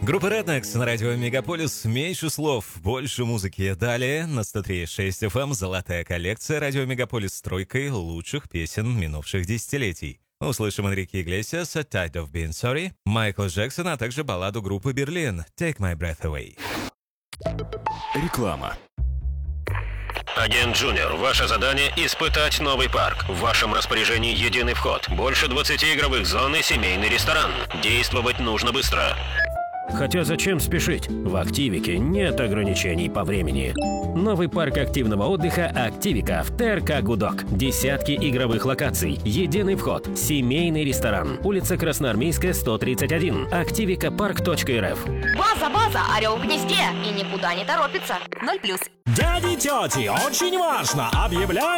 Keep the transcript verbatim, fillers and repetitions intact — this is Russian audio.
Группа Rednex на радио Мегаполис. Меньше слов, больше музыки. Далее на сто три и шесть эф эм золотая коллекция радио Мегаполис с тройкой лучших песен минувших десятилетий. Услышим Энрике Иглесиаса «Tide of Being Sorry», Майкла Джексона, а также балладу группы «Берлин» «Take My Breath Away». Реклама. Агент Джуниор, ваше задание – испытать новый парк. В вашем распоряжении единый вход, больше двадцати игровых зон и семейный ресторан. Действовать нужно быстро. Хотя зачем спешить? В Активике нет ограничений по времени. Новый парк активного отдыха «Активика» в ТРК «Гудок». Десятки игровых локаций, единый вход, семейный ресторан. Улица Красноармейская, сто тридцать один. активика парк точка эр эф. База, база, орел в гнезде и никуда не торопится. Ноль плюс. Дяди, тети, очень важно! Объявляем